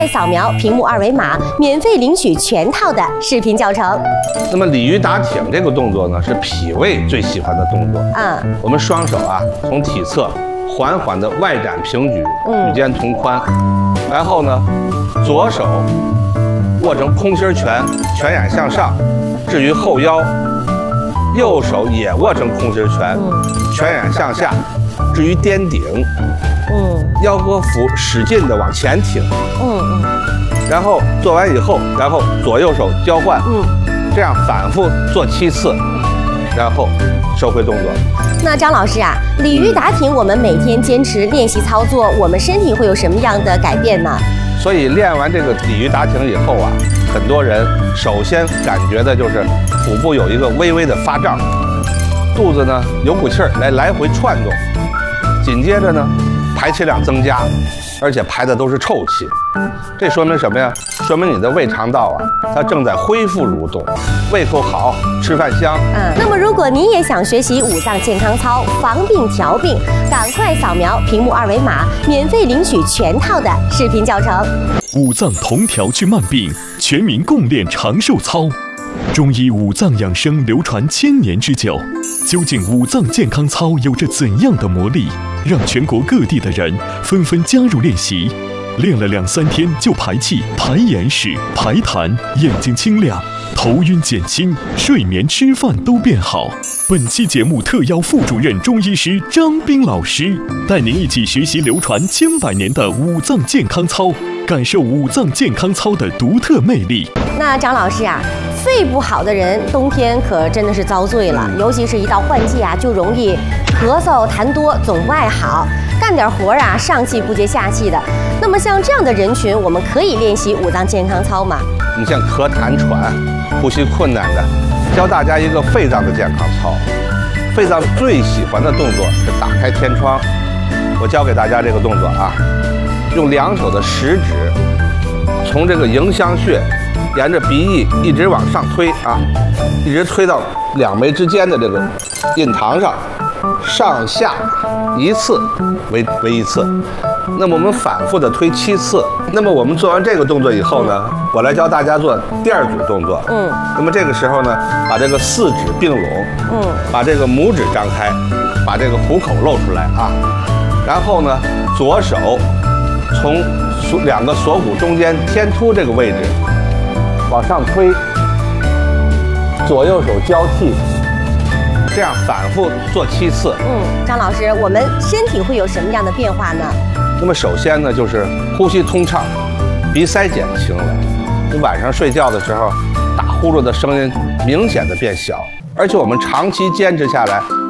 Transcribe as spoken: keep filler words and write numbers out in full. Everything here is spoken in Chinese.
扫描屏幕二维码，免费领取全套的视频教程。 那么鲤鱼打挺这个动作呢，是脾胃最喜欢的动作。 嗯， 我们双手啊，从体侧缓缓的外展平举，与肩同宽，然后呢，左手握成空心拳，拳眼向上，置于后腰；右手也握成空心拳，拳眼向下，置于颠顶。嗯，腰和腹使劲的往前挺。嗯嗯。然后做完以后，然后左右手交换。嗯。这样反复做七次，然后收回动作。 那张老师啊，鲤鱼打挺，我们每天坚持练习操作，我们身体会有什么样的改变呢？ 所以练完这个鲤鱼打挺以后啊，很多人首先感觉的就是腹部有一个微微的发胀，肚子呢有股气儿来来回窜动，紧接着呢排气量增加，而且排的都是臭气。这说明什么呀？说明你的胃肠道啊，它正在恢复蠕动，胃口好，吃饭香。 嗯，那么如果你也想学习五脏健康操，防病调病，赶快扫描屏幕二维码，免费领取全套的视频教程。 五脏同调治慢病，全民共练长寿操。中医五脏养生流传千年之久，究竟五脏健康操有着怎样的魔力，让全国各地的人纷纷加入练习？练了两三天就排气、排眼屎、排痰，眼睛清亮，头晕减轻，睡眠、吃饭都变好。本期节目特邀副主任中医师张斌老师，带您一起学习流传千百年的五脏健康操，感受五脏健康操的独特魅力。 那张老师啊，肺不好的人冬天可真的是遭罪了，尤其是一到换季啊，就容易咳嗽、痰多，总不爱好，干点活啊上气不接下气的。那么像这样的人群，我们可以练习五脏健康操吗？ 你像咳痰喘、呼吸困难的，教大家一个肺脏的健康操。肺脏最喜欢的动作是打开天窗。我教给大家这个动作啊，用两手的食指从这个迎香穴沿着鼻翼一直往上推啊，一直推到两眉之间的这个印堂上，上下一次为为一次。那么我们反复的推七次。那么我们做完这个动作以后呢，我来教大家做第二组动作。嗯。那么这个时候呢，把这个四指并拢，嗯，把这个拇指张开，把这个虎口露出来啊。然后呢，左手从锁两个锁骨中间天突这个位置往上推，左右手交替。这样反复做七次。 嗯，张老师，我们身体会有什么样的变化呢？ 那么首先呢，就是呼吸通畅，鼻塞减轻了。你晚上睡觉的时候，打呼噜的声音明显的变小，而且我们长期坚持下来，